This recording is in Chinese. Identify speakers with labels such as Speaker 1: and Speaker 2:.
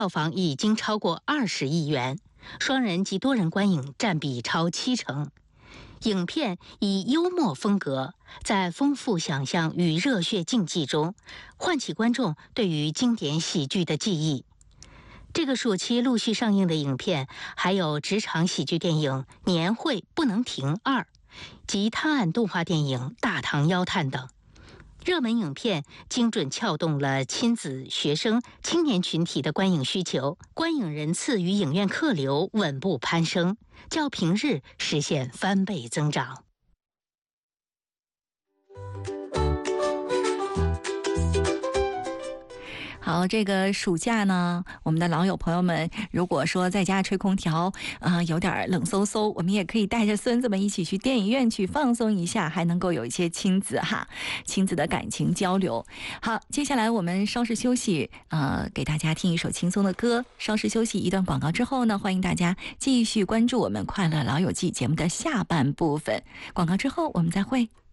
Speaker 1: 票房已经超过20亿元，双人及多人观影占比超70%。影片以幽默风格，在丰富想象与热血竞技中，唤起观众对于经典喜剧的记忆。这个暑期陆续上映的影片还有职场喜剧电影《年会不能停2》及探案动画电影《大唐妖探》等。热门影片精准撬动了亲子、学生、青年群体的观影需求，观影人次与影院客流稳步攀升，较平日实现翻倍增长。
Speaker 2: 好，这个暑假呢，我们的老友朋友们，如果说在家吹空调有点冷飕飕，我们也可以带着孙子们一起去电影院去放松一下，还能够有一些亲子的感情交流。好，接下来我们稍事休息，给大家听一首轻松的歌。稍事休息一段广告之后呢，欢迎大家继续关注我们快乐老友记节目的下半部分。广告之后我们再会。